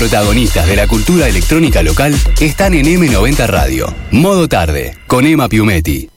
protagonistas de la cultura electrónica local están en M90 Radio. Modo Tarde, con Emma Piumetti.